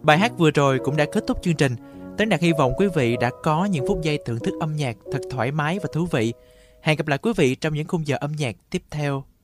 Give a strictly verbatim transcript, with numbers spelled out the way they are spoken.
Bài hát vừa rồi cũng đã kết thúc chương trình. Tấn Đạt hy vọng quý vị đã có những phút giây thưởng thức âm nhạc thật thoải mái và thú vị. Hẹn gặp lại quý vị trong những khung giờ âm nhạc tiếp theo.